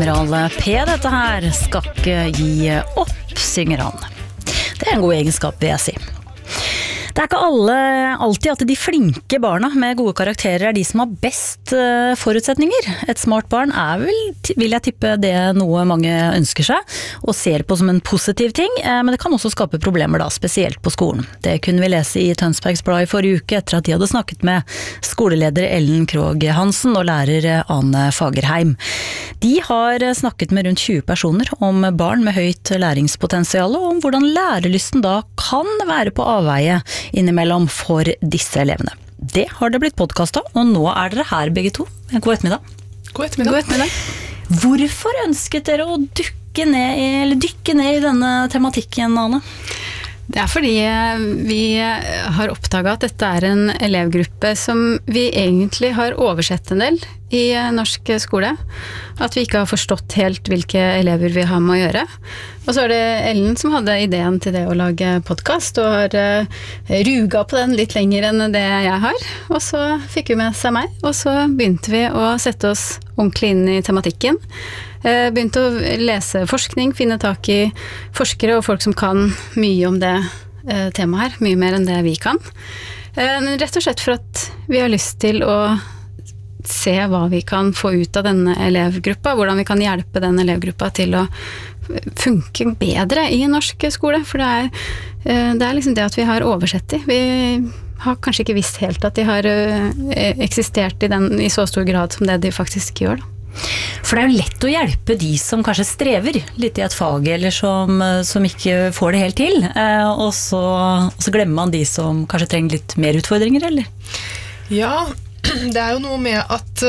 Admiral P dette her, skal ikke gi opp, synger han. Det en god egenskap, vil jeg si. Det ikke alltid at de flinke barna med gode karakterer de som har best forutsetninger. Et smart barn vel, vil jeg tippe, det noe mange ønsker seg, og ser på som en positiv ting, men det kan også skape problemer da, spesielt på skolen. Det kunne vi lese i Tønsbergs Blad i forrige uke, etter at de hadde snakket med skoleleder Ellen Krogh Hansen og lærer Ane Fagerheim. De har snakket med rundt 20 personer om barn med høyt læringspotensial, og om hvordan lærelysten da kan være på avveie innimellom for disse elevene. Det har det blitt podcastet, og nå dere her begge to. God ettermiddag. God ettermiddag. Hvorfor ønsket dere å dykke ned i denne tematikken, Ane? Det fordi vi har oppdaget at dette en elevgruppe som vi egentlig har oversett en del i norsk skole. At vi ikke har forstått helt hvilke elever vi har med å gjøre. Og så det Ellen som hadde ideen til det å lage podcast, og har ruga på den litt lenger enn det jeg har. Og så fikk vi med seg meg, og så begynte vi å sette oss ordentlig inn i tematikken. Begynte å lese forskning, finne tak i forskere og folk som kan mye om det temaet her, mye mer enn det vi kan. Men rett og slett for at vi har lyst til å se hva vi kan få ut av denne elevgruppa, hvordan vi kan hjelpe den elevgruppa til å funke bedre i norsk skole, for det liksom det at vi har oversett de. Vi har kanskje ikke visst helt at de har eksistert i så stor grad som det de faktisk gjør da. For det jo lett å hjelpe de som kanskje strever litt i et fag, eller som ikke får det helt til, og så glemmer man de som kanskje trenger litt mer utfordringer, eller? Ja, det jo noe med at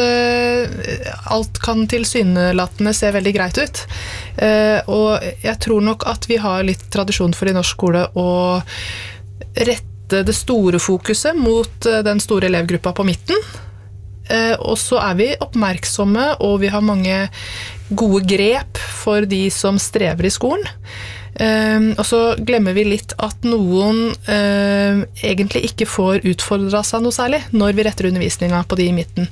alt kan tilsynelatende se veldig greit ut. Og jeg tror nok at vi har litt tradisjon for i norsk skole å rette det store fokuset mot den store elevgruppa på midten. Og så vi oppmerksomme, og vi har mange gode grep for de som strever i skolen. Og så glemmer vi litt at noen egentlig ikke får utfordret seg noe særlig når vi retter undervisningen på de i midten.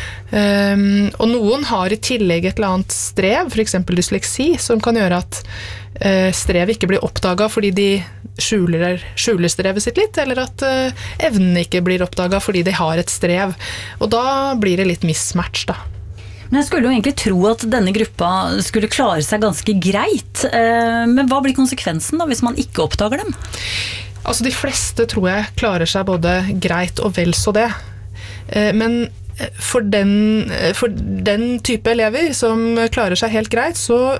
Og noen har i tillegg et eller annet strev, for eksempel dysleksi, som kan gjøre at strev ikke blir oppdaget fordi de skjuler strevet sitt litt, eller at evnen ikke blir oppdaget fordi de har et strev. Og da blir det litt mismatch da. Men jeg skulle jo egentlig tro at denne gruppa skulle klare seg ganske greit, men hva blir konsekvensen da hvis man ikke oppdager dem? Altså de fleste tror jeg klarer seg både greit og vel så det. Men for den type elever som klarer seg helt greit, så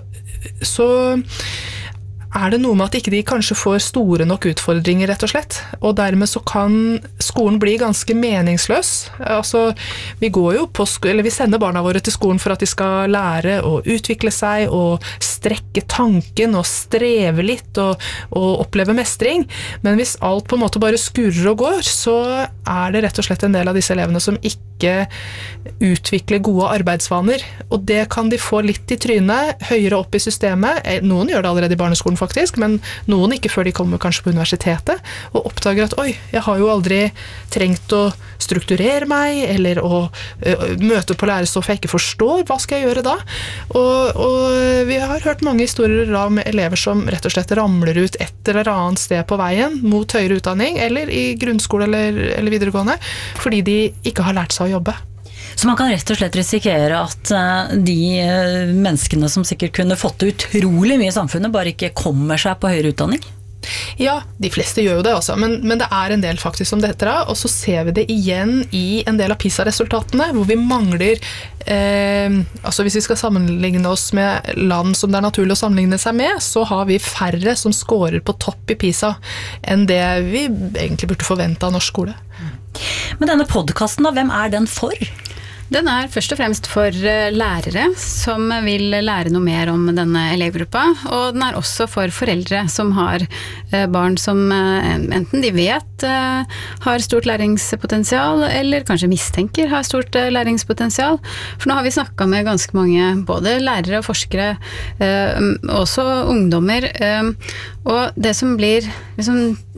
det noe med at ikke de kanskje får store nok utfordringer, rett og slett. Og dermed så kan skolen bli ganske meningsløs. Altså, vi sender barna våre til skolen for at de skal lære å utvikle seg, og strekke tanken, og streve litt, og oppleve mestring. Men hvis alt på en måte bare skurrer og går, så det rett og slett en del av disse elevene som ikke utvikler gode arbeidsvaner. Og det kan de få litt i trynet, høyere opp i systemet. Noen gjør det allerede i barneskolen faktisk, men noen ikke før de kommer kanskje på universitetet, og oppdager at oi, jeg har jo aldri trengt å strukturere meg, eller å møte på lærestoff jeg ikke forstår, hva skal jeg gjøre da? Og vi har hørt mange historier om elever som rett og slett ramler ut et eller annet sted på veien mot høyere utdanning, eller i grunnskole eller videregående, fordi de ikke har lært seg å jobbe. Så man kan rett og slett risikere at de menneskene som sikkert kunne fått utrolig mye i samfunnet, bare ikke kommer seg på høyere utdanning? Ja, de fleste gjør jo det også, men det en del faktisk som det heter da, og så ser vi det igjen i en del av PISA-resultatene, hvor vi mangler, altså hvis vi skal sammenligne oss med land som det naturlig å sammenligne seg med, så har vi færre som scorer på topp i PISA enn det vi egentlig burde forvente av norsk skole. Men denne podcasten da, hvem den for? Den først og fremst for lærere som vil lære noe mer om denne elevgruppa, og den også for foreldre som har barn som enten de vet har stort læringspotensial, eller kanskje mistenker har stort læringspotensial. For nå har vi snakket med ganske mange, både lærere og forskere, også ungdommer, og det som blir liksom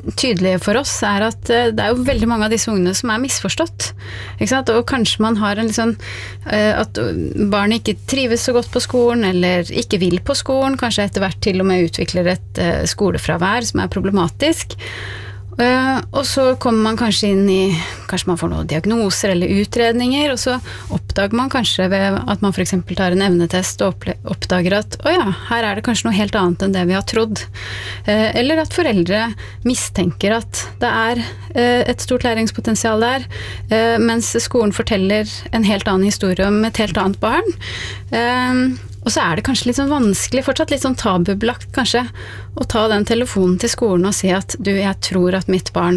tydelige for oss, at det jo veldig mange av disse ungene som misforstått. Ikke sant? Og kanskje man har en sånn at barnet ikke trives så godt på skolen, eller ikke vil på skolen, kanskje etter hvert til og med utvikler et skolefravær som problematisk. Og så kommer man kanskje inn i, kanskje man får noen diagnoser eller utredninger, og så oppdager man kanskje ved at man for eksempel tar en evnetest og oppdager at her det kanskje noe helt annet enn det vi har trodd. Eller at foreldre mistenker at det et stort læringspotensial der, mens skolen forteller en helt annen historie om et helt annet barn. Og så det kanskje litt sånn vanskelig, fortsatt litt sånn tabubelagt kanskje, å ta den telefonen til skolen og si at jeg tror at mitt barn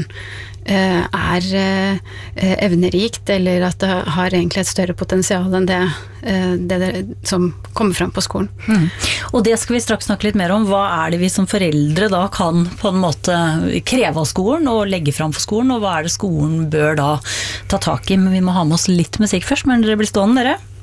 evnerikt, eller at det har egentlig et større potensial enn det som kommer frem på skolen. Og det skal vi straks snakke litt mer om. Hva det vi som foreldre da kan på en måte kreve av skolen og legge frem for skolen, og hva det skolen bør da ta tak i? Men vi må ha med oss litt musikk først, men dere blir stående, dere.